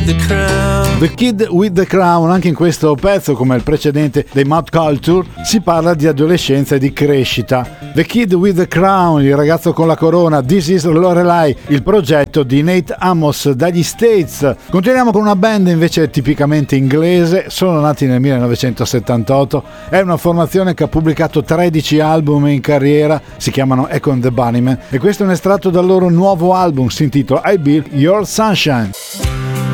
The Kid with the Crown. Anche in questo pezzo, come il precedente dei Mad Culture, si parla di adolescenza e di crescita. The Kid with the Crown, il ragazzo con la corona. This is Lorelai, il progetto di Nate Amos dagli States. Continuiamo con una band invece tipicamente inglese. Sono nati nel 1978. È una formazione che ha pubblicato 13 album in carriera. Si chiamano Econ the Bunnymen e questo è un estratto dal loro nuovo album. Si intitola I Built Your Sunshine.